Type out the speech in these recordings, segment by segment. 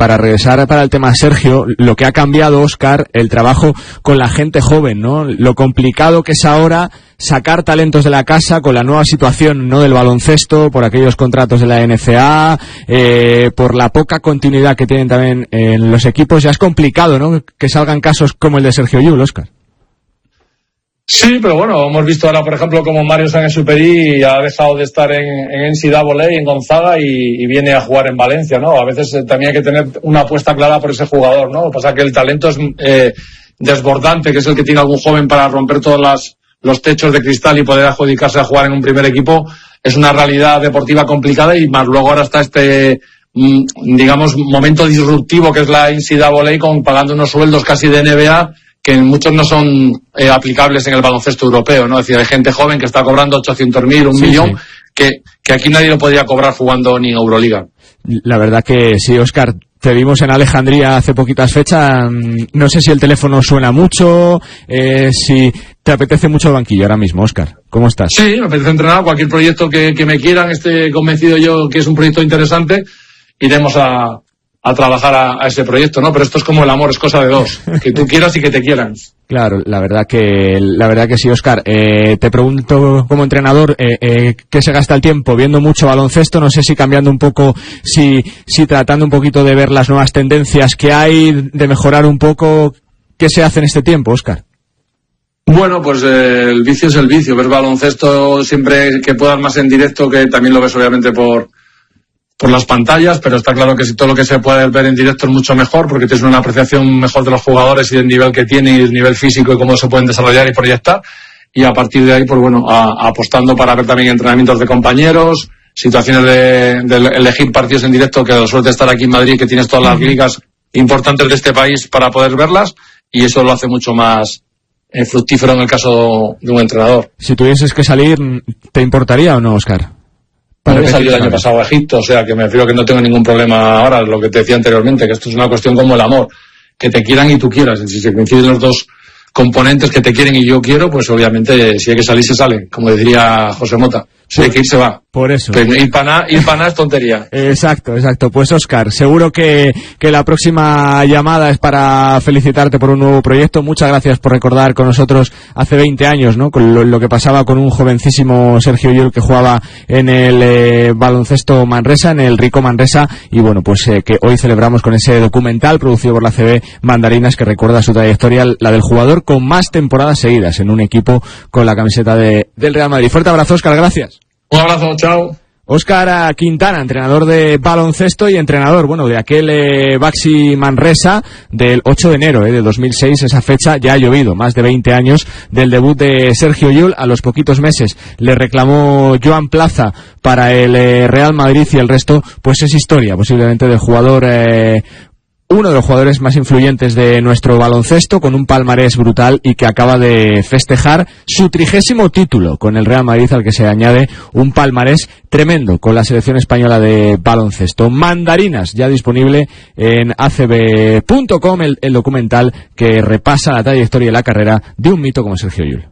para regresar para el tema Sergio, lo que ha cambiado, Óscar, el trabajo con la gente joven, ¿no? Lo complicado que es ahora sacar talentos de la casa con la nueva situación, ¿no?, del baloncesto, por aquellos contratos de la NCAA, por la poca continuidad que tienen también en los equipos. Ya es complicado, ¿no?, que salgan casos como el de Sergio Llull, Óscar. Sí, pero bueno, hemos visto ahora, por ejemplo, como Mario Sáenz-Exupéry ha dejado de estar en NCAA, en Gonzaga, y viene a jugar en Valencia, ¿no? A veces también hay que tener una apuesta clara por ese jugador, ¿no? Lo que pasa es que el talento es desbordante, que es el que tiene algún joven para romper todos los techos de cristal y poder adjudicarse a jugar en un primer equipo. Es una realidad deportiva complicada, y más luego ahora está este, digamos, momento disruptivo que es la NCAA, pagando unos sueldos casi de NBA, que muchos no son aplicables en el baloncesto europeo, ¿no? Es decir, hay gente joven que está cobrando 800.000, un millón, que aquí nadie lo podría cobrar jugando ni en Euroliga. La verdad que sí, Óscar. Te vimos en Alejandría hace poquitas fechas. No sé si el teléfono suena mucho, si te apetece mucho el banquillo ahora mismo, Óscar. ¿Cómo estás? Sí, me apetece entrenar. Cualquier proyecto que me quieran, esté convencido yo que es un proyecto interesante, iremos a trabajar a ese proyecto, ¿no? Pero esto es como el amor, es cosa de dos, que tú quieras y que te quieran. Claro, la verdad que sí, Óscar. Te pregunto como entrenador, ¿qué se gasta el tiempo? Viendo mucho baloncesto, no sé si cambiando un poco, si tratando un poquito de ver las nuevas tendencias que hay, de mejorar un poco. ¿Qué se hace en este tiempo, Óscar? Bueno, pues el vicio es el vicio. Ves baloncesto siempre que puedas más en directo, que también lo ves obviamente por las pantallas, pero está claro que si todo lo que se puede ver en directo es mucho mejor, porque tienes una apreciación mejor de los jugadores y del nivel que tienen y el nivel físico y cómo se pueden desarrollar y proyectar, y a partir de ahí, pues bueno, apostando para ver también entrenamientos de compañeros, situaciones de elegir partidos en directo, que la suerte de estar aquí en Madrid, que tienes todas las ligas importantes de este país para poder verlas, y eso lo hace mucho más fructífero en el caso de un entrenador. Si tuvieses que salir, ¿te importaría o no, Óscar? He salido el año pasado a Egipto, o sea que me refiero que no tengo ningún problema ahora, lo que te decía anteriormente, que esto es una cuestión como el amor, que te quieran y tú quieras. Si se coinciden los dos componentes, que te quieren y yo quiero, pues obviamente si hay que salir se sale, como diría José Mota. Si hay que ir se va. Por eso. Pero ir para nada es tontería. Exacto. Pues Óscar, seguro que la próxima llamada es para felicitarte por un nuevo proyecto. Muchas gracias por recordar con nosotros hace 20 años, ¿no?, con lo que pasaba con un jovencísimo Sergio Llull que jugaba en el baloncesto Manresa, en el Rico Manresa, y bueno, pues que hoy celebramos con ese documental producido por la CB Mandarinas, que recuerda su trayectoria, la del jugador con más temporadas seguidas en un equipo con la camiseta del Real Madrid. Fuerte abrazo, Óscar, gracias. Un abrazo, chao. Óscar Quintana, entrenador de baloncesto y entrenador, bueno, de aquel Baxi Manresa del 8 de enero de 2006, esa fecha ya ha llovido, más de 20 años del debut de Sergio Llull. A los poquitos meses le reclamó Joan Plaza para el Real Madrid, y el resto pues es historia, posiblemente del jugador, uno de los jugadores más influyentes de nuestro baloncesto, con un palmarés brutal y que acaba de festejar su 30º título con el Real Madrid, al que se añade un palmarés tremendo con la selección española de baloncesto. Mandarinas, ya disponible en acb.com, el documental que repasa la trayectoria y la carrera de un mito como Sergio Llull.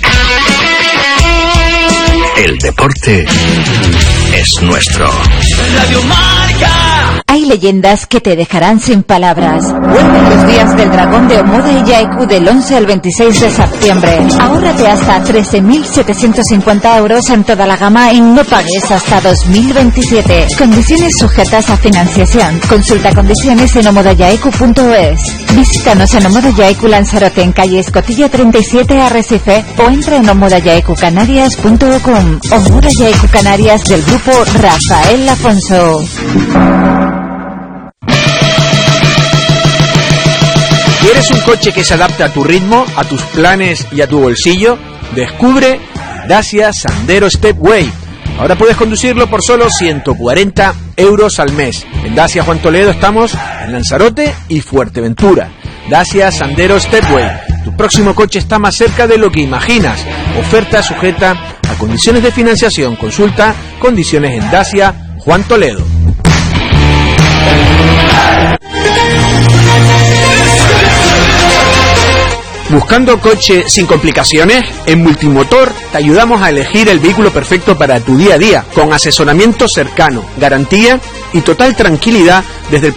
El deporte es nuestro. Radio Marca. Hay leyendas que te dejarán sin palabras. Vuelven los días del dragón de Omoda y Yaiku del 11 al 26 de septiembre. Ahórrate hasta 13.750 euros en toda la gama y no pagues hasta 2027. Condiciones sujetas a financiación. Consulta condiciones en omodayaiku.es. Visítanos en Omoda Yaiku Lanzarote, en calle Escotilla 37, Arrecife, o entra en omodayaikucanarias.com. Omoda Yaiku Canarias, del grupo Rafael Afonso. ¿Quieres un coche que se adapte a tu ritmo, a tus planes y a tu bolsillo? Descubre Dacia Sandero Stepway. Ahora puedes conducirlo por solo 140 euros al mes. En Dacia Juan Toledo estamos en Lanzarote y Fuerteventura. Dacia Sandero Stepway. Tu próximo coche está más cerca de lo que imaginas. Oferta sujeta a condiciones de financiación. Consulta condiciones en Dacia Juan Toledo. ¿Buscando coche sin complicaciones? En Multimotor te ayudamos a elegir el vehículo perfecto para tu día a día, con asesoramiento cercano, garantía y total tranquilidad desde el